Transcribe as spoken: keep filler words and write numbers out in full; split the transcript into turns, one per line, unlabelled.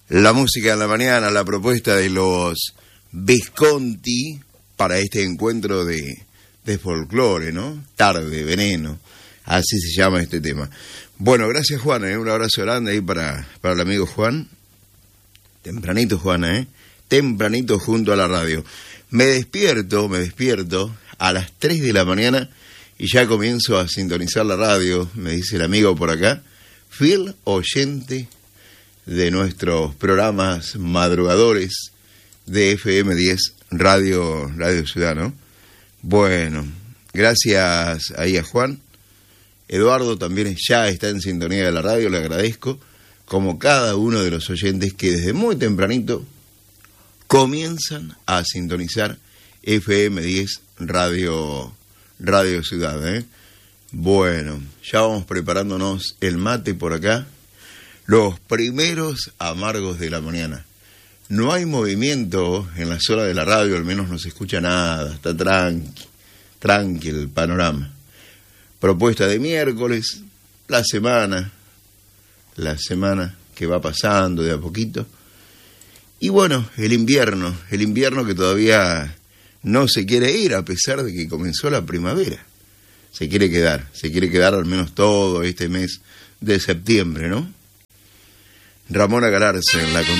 La música en la mañana, la propuesta de los Visconti para este encuentro de, de folclore, ¿no? Tarde, veneno, así se llama este tema. Bueno, gracias Juana, ¿eh? Un abrazo grande ahí para, para el amigo Juan. Tempranito Juana, ¿eh? Tempranito junto a la radio. Me despierto, me despierto a las tres de la mañana y ya comienzo a sintonizar la radio, me dice el amigo por acá, fiel oyente de nuestros programas madrugadores de F M diez, Radio, Radio Ciudad, ¿no? Bueno, gracias ahí a Juan. Eduardo también ya está en sintonía de la radio, le agradezco, como cada uno de los oyentes que desde muy tempranito comienzan a sintonizar F M diez, Radio, Radio Ciudad, ¿eh? Bueno, ya vamos preparándonos el mate por acá. Los primeros amargos de la mañana. No hay movimiento en la zona de la radio, al menos no se escucha nada, está tranqui, tranqui el panorama. Propuesta de miércoles, la semana, la semana que va pasando de a poquito. Y bueno, el invierno, el invierno que todavía no se quiere ir a pesar de que comenzó la primavera. Se quiere quedar, se quiere quedar al menos todo este mes de septiembre, ¿no? Ramona Galarza en la